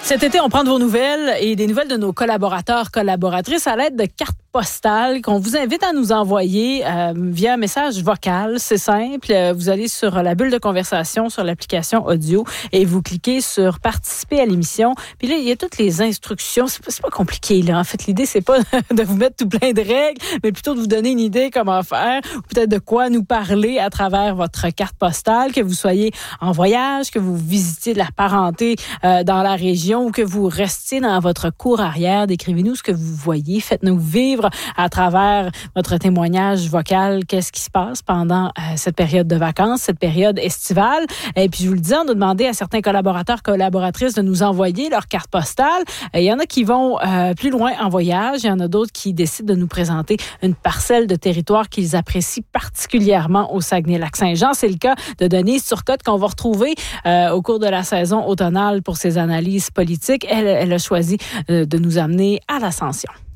Cet été, on prend de vos nouvelles et des nouvelles de nos collaborateurs, collaboratrices à l'aide de cartes postales qu'on vous invite à nous envoyer via message vocal. C'est simple. Vous allez sur la bulle de conversation sur l'application audio et vous cliquez sur participer à l'émission. Puis là, il y a toutes les instructions. C'est pas compliqué, là. En fait, l'idée, c'est pas de vous mettre tout plein de règles, mais plutôt de vous donner une idée comment faire ou peut-être de quoi nous parler à travers votre carte postale, que vous soyez en voyage, que vous visitiez de la parenté dans la région ou que vous restiez dans votre cour arrière. Décrivez-nous ce que vous voyez. Faites-nous vivre à travers votre témoignage vocal qu'est-ce qui se passe pendant cette période de vacances, cette période estivale. Et puis, je vous le dis, on a demandé à certains collaborateurs, collaboratrices de nous envoyer leur carte postale. Il y en a qui vont plus loin en voyage. Il y en a d'autres qui décident de nous présenter une parcelle de territoire qu'ils apprécient particulièrement au Saguenay-Lac-Saint-Jean. C'est le cas de Denise Turcotte qu'on va retrouver au cours de la saison automnale pour ses analyses politiques. Elle a choisi de nous amener à l'Ascension.